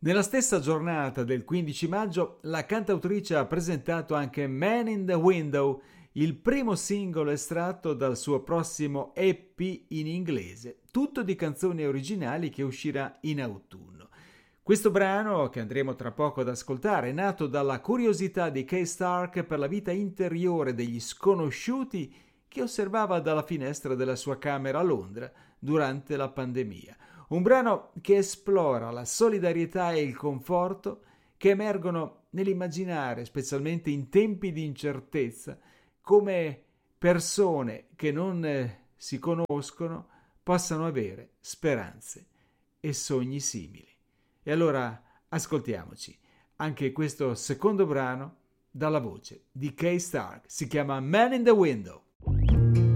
Nella stessa giornata del 15 maggio, la cantautrice ha presentato anche Man in the Window, il primo singolo estratto dal suo prossimo EP in inglese, tutto di canzoni originali che uscirà in autunno. Questo brano, che andremo tra poco ad ascoltare, è nato dalla curiosità di Kay Stark per la vita interiore degli sconosciuti che osservava dalla finestra della sua camera a Londra durante la pandemia. Un brano che esplora la solidarietà e il conforto che emergono nell'immaginare, specialmente in tempi di incertezza, come persone che non si conoscono possano avere speranze e sogni simili. E allora ascoltiamoci anche questo secondo brano dalla voce di Kay Stark. Si chiama Man in the Window.